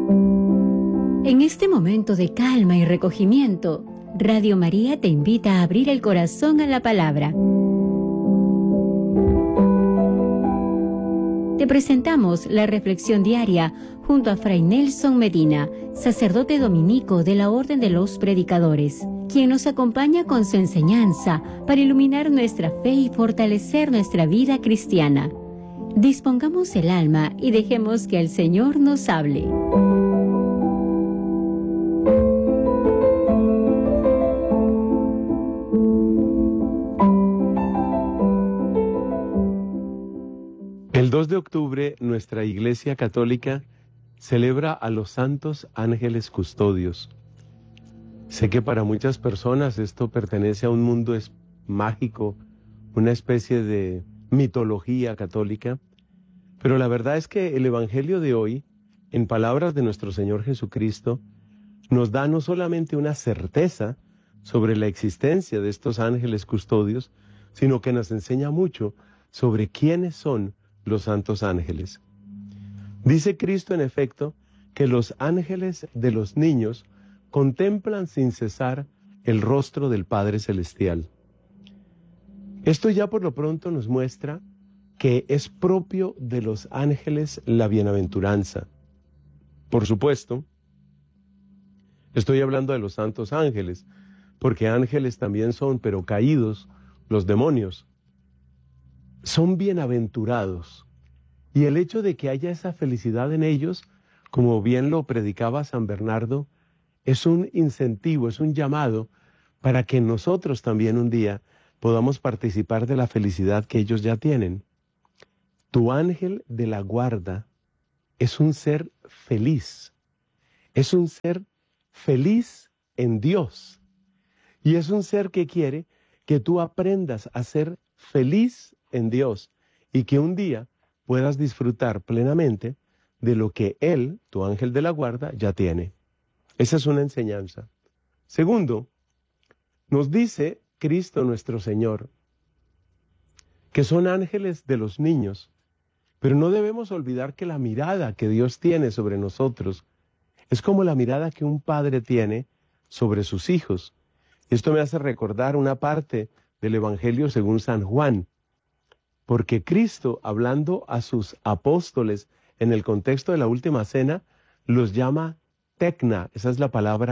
En este momento de calma y recogimiento, Radio María te invita a abrir el corazón a la palabra. Te presentamos la reflexión diaria junto a Fray Nelson Medina, sacerdote dominico de la Orden de los Predicadores, quien nos acompaña con su enseñanza para iluminar nuestra fe y fortalecer nuestra vida cristiana. Dispongamos el alma y dejemos que el Señor nos hable. El 2 de octubre, nuestra Iglesia Católica celebra a los santos ángeles custodios. Sé que para muchas personas esto pertenece a un mundo mágico, una especie de mitología católica, pero la verdad es que el Evangelio de hoy, en palabras de nuestro Señor Jesucristo, nos da no solamente una certeza sobre la existencia de estos ángeles custodios, sino que nos enseña mucho sobre quiénes son los santos ángeles. Dice Cristo, en efecto, que los ángeles de los niños contemplan sin cesar el rostro del Padre Celestial. Esto ya por lo pronto nos muestra que es propio de los ángeles la bienaventuranza. Por supuesto, estoy hablando de los santos ángeles, porque ángeles también son, pero caídos, los demonios. Son bienaventurados, y el hecho de que haya esa felicidad en ellos, como bien lo predicaba San Bernardo, es un incentivo, es un llamado para que nosotros también un día podamos participar de la felicidad que ellos ya tienen. Tu ángel de la guarda es un ser feliz en Dios, y es un ser que quiere que tú aprendas a ser feliz en Dios y que un día puedas disfrutar plenamente de lo que Él, tu ángel de la guarda, ya tiene. Esa es una enseñanza. Segundo, nos dice Cristo nuestro Señor que son ángeles de los niños, pero no debemos olvidar que la mirada que Dios tiene sobre nosotros es como la mirada que un padre tiene sobre sus hijos. Esto me hace recordar una parte del Evangelio según San Juan, porque Cristo, hablando a sus apóstoles en el contexto de la última cena, los llama tecna, esa es la palabra